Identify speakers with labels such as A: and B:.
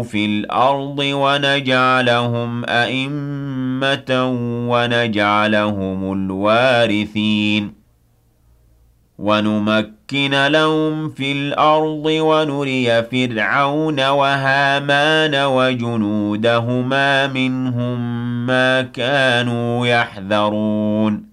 A: في الأرض ونجعلهم أئمة ونجعلهم الوارثين ونمكن لهم في الأرض ونري فرعون وهامان وجنودهما منهم ما كانوا يحذرون